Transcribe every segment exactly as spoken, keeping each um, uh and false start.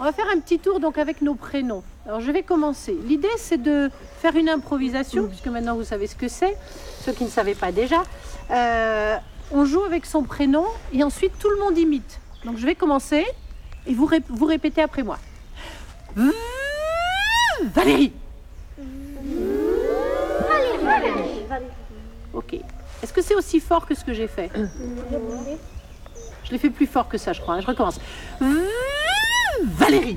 On va faire un petit tour donc avec nos prénoms. Alors je vais commencer. L'idée c'est de faire une improvisation, puisque maintenant vous savez ce que c'est, ceux qui ne savaient pas déjà. Euh, on joue avec son prénom et ensuite tout le monde imite. Donc je vais commencer et vous, ré vous répétez après moi. Valérie. Valérie. Ok. Est-ce que c'est aussi fort que ce que j'ai fait? Je l'ai fait plus fort que ça, je crois. Je recommence. Valérie.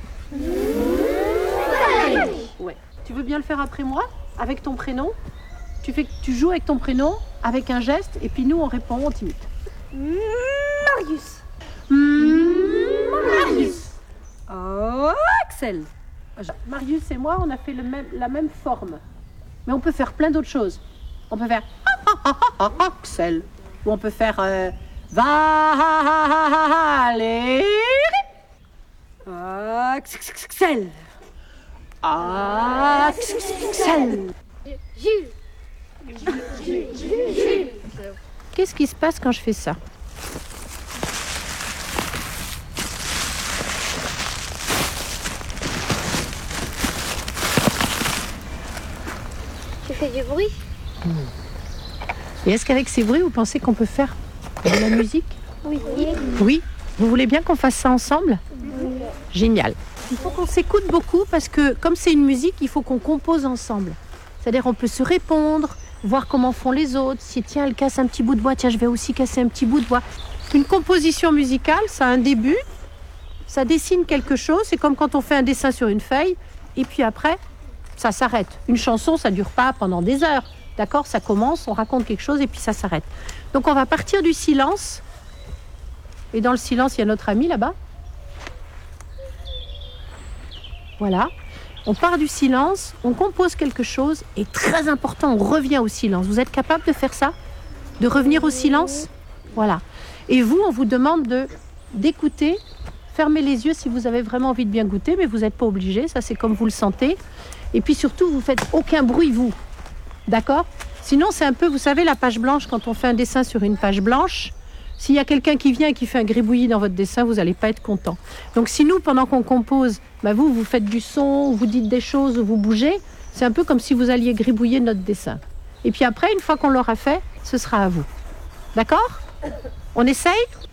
Valérie. Ouais. Tu veux bien le faire après moi, avec ton prénom? Tu fais, tu joues avec ton prénom, avec un geste, et puis nous on répond, on t'imite. Marius. Marius. Oh, Axel. Marius et moi, on a fait le même, la même forme. Mais on peut faire plein d'autres choses. On peut faire Axel. Ou on peut faire euh, Valérie. Axel. Axel. Jules. Qu'est-ce qui se passe quand je fais ça? Tu fais du bruit? Et est-ce qu'avec ces bruits, vous pensez qu'on peut faire de la musique? Oui. Oui. Vous voulez bien qu'on fasse ça ensemble? Oui. Génial. Il faut qu'on s'écoute beaucoup parce que comme c'est une musique, il faut qu'on compose ensemble. C'est-à-dire on peut se répondre, voir comment font les autres. Si tiens, elle casse un petit bout de bois, tiens, je vais aussi casser un petit bout de bois. Une composition musicale, ça a un début, ça dessine quelque chose. C'est comme quand on fait un dessin sur une feuille et puis après, ça s'arrête. Une chanson, ça ne dure pas pendant des heures. D'accord? Ça commence, on raconte quelque chose et puis ça s'arrête. Donc on va partir du silence. Et dans le silence, il y a notre ami là-bas. Voilà. On part du silence, on compose quelque chose et très important, on revient au silence. Vous êtes capable de faire ça? De revenir au silence? Voilà. Et vous, on vous demande de d'écouter. Fermez les yeux si vous avez vraiment envie de bien goûter, mais vous n'êtes pas obligé, ça c'est comme vous le sentez. Et puis surtout, vous ne faites aucun bruit, vous. D'accord? Sinon, c'est un peu, vous savez, la page blanche, quand on fait un dessin sur une page blanche, s'il y a quelqu'un qui vient et qui fait un gribouillis dans votre dessin, vous n'allez pas être content. Donc si nous, pendant qu'on compose, bah vous, vous faites du son, vous dites des choses, vous bougez, c'est un peu comme si vous alliez gribouiller notre dessin. Et puis après, une fois qu'on l'aura fait, ce sera à vous. D'accord? On essaye?